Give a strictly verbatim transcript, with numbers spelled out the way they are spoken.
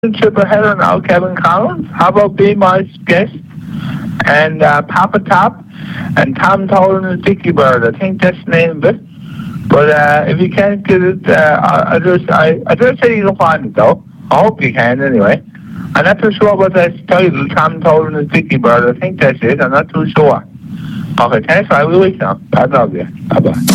trip ahead on now, Kevin Collins. How about Be My Guest and uh, Papa Top and Tom Tolan and Dicky Bird? I think that's the name of it. But uh, if you can't get it, uh, I just I, I just say you can find it though. I hope you can anyway. I'm not too sure about that title, Tom Tolan and Dicky Bird. I think that's it. I'm not too sure. Okay, thanks. I will wait now. I love you. Bye bye.